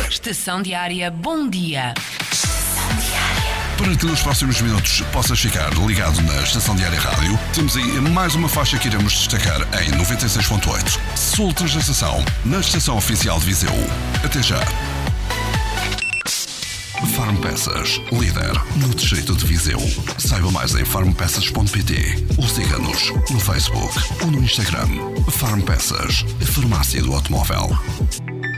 Estação Diária Bom Dia. Para que nos próximos minutos possas ficar ligado na Estação Diária Rádio, temos aí mais uma faixa que iremos destacar em 96.8. Soltas da estação, na Estação Oficial de Viseu. Até já. Farm Peças, líder no distrito de Viseu. Saiba mais em farmpeças.pt ou siga-nos no Facebook ou no Instagram. Farm Peças, a farmácia do automóvel.